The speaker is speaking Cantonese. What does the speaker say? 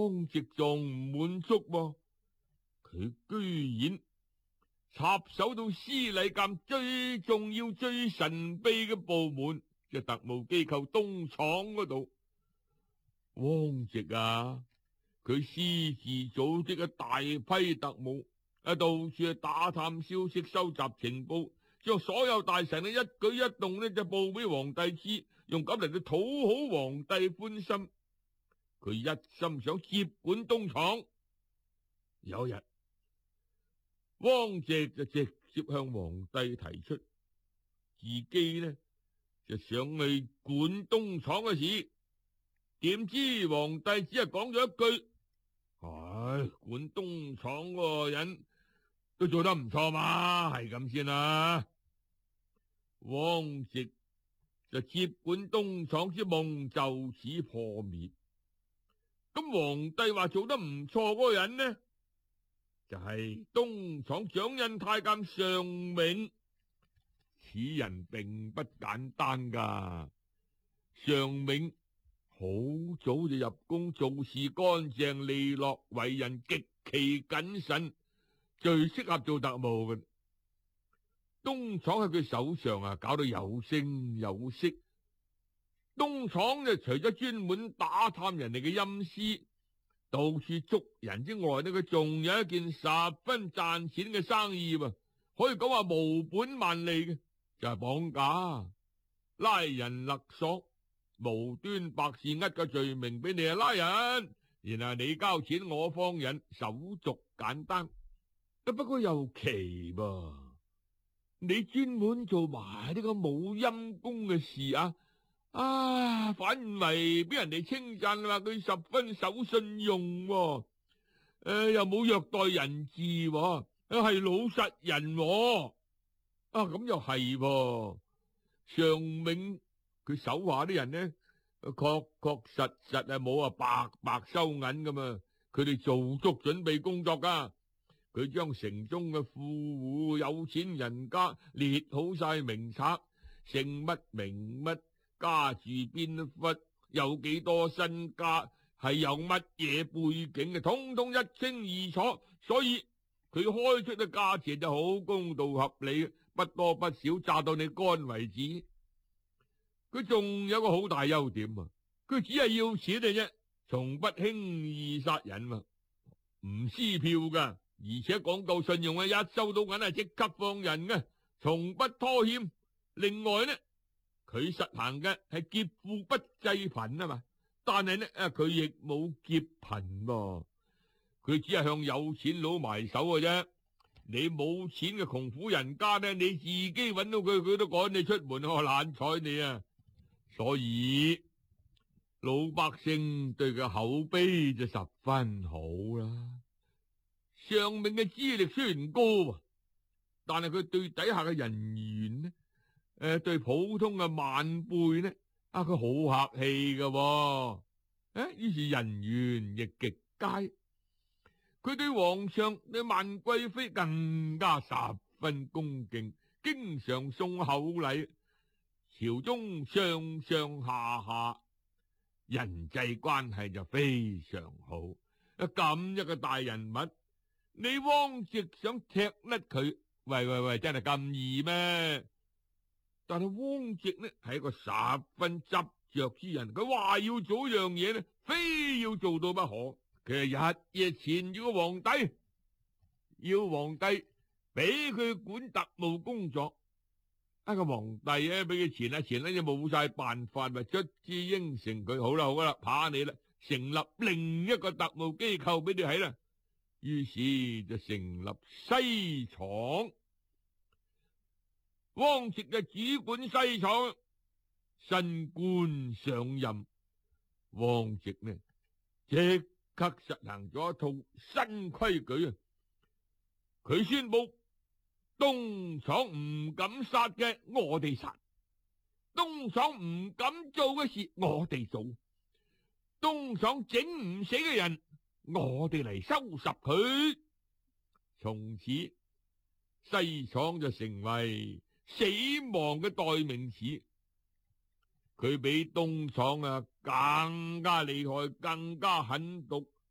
汪直仲唔滿足喎，佢居然插手到司禮監最重要、最神秘嘅部門嘅特務機構東廠嗰度。汪直啊，佢私自組織嘅大批特務，到處去打探消息、收集情報，將所有大臣嘅一舉一動呢就報俾皇帝知，用咁嚟去討好皇帝歡心。佢一心想接管東廠。有一日，汪直就直接向皇帝提出，自己呢就想去管東廠嘅事。點知皇帝只係講咗一句：管東廠嗰個人都做得唔錯嘛，係咁先啦。汪直就接管東廠之夢就此破滅。咁皇帝話做得唔錯嗰個人呢，就係東廠掌印太監尚銘。此人並不簡單噶。尚銘好早就入宮，做事乾淨利落，為人極其謹慎，最適合做特務嘅。東廠喺佢手上啊，搞到有聲有色。東廠就除咗專門打探人哋嘅陰私，到處捉人之外呢，佢仲有一件十分賺錢嘅生意喎，可以講話無本萬利嘅，就係綁架、拉人勒索，無端白事呃個罪名俾你拉人，然後你交錢我放人，手續簡單。不過又奇噃，你專門做埋呢個冇陰功嘅事反為俾人哋稱讚話佢十分守信用喎，又冇虐待人質喎，係老實人喎。咁又係喎，尚銘佢手下啲人呢，確確實實係冇白白收銀噶嘛，佢哋做足準備工作噶。佢將城中嘅富戶有錢人家列好晒名冊，姓乜名乜，家住邊忽，有幾多身家，係有乜嘢背景嘅，通通一清二楚。所以佢開出嘅價錢就好公道合理，不多不少，榨到你乾為止。佢仲有個好大優點啊，佢只係要錢嘅啫，從不輕易殺人啊，唔撕票噶，而且講究信用啊，一收到銀係即刻放人嘅，從不拖欠。另外呢，佢實行嘅係劫富不濟貧啊嘛，但係呢佢亦冇劫貧噃，佢只係向有錢佬埋手嘅啫。你冇錢嘅窮苦人家呢，你自己揾到佢，佢都趕你出門，我懶睬你啊。所以老百姓對佢口碑就十分好啦。尚銘嘅資歷雖然高，但係佢對底下嘅人員呢，對普通嘅晚輩呢，佢好客氣㗎。於是人緣亦極佳。佢對皇上、對萬貴妃更加十分恭敬，經常送厚禮。朝中上上下下人際關係就非常好。咁一個大人物，你汪直想踢甩佢，喂，真係咁易咩？但係汪直呢係一個十分執着之人，佢話要做樣嘢呢，非要做到不可。佢係日夜纏住個皇帝，要皇帝俾佢管特務工作。個皇帝俾佢纏就冇晒辦法，咪卒之應承佢，好啦，怕你啦，成立另一個特務機構俾你睇啦。於是就成立西廠，汪直嘅主管西廠。新官上任，汪直呢即刻實行咗一套新規矩啊！佢宣布東廠唔敢殺嘅，我哋殺；東廠唔敢做嘅事，我哋做；東廠整唔死嘅人，我哋嚟收拾佢。從此西廠就成為死亡嘅代名詞。佢比東廠更加厲害，更加狠毒，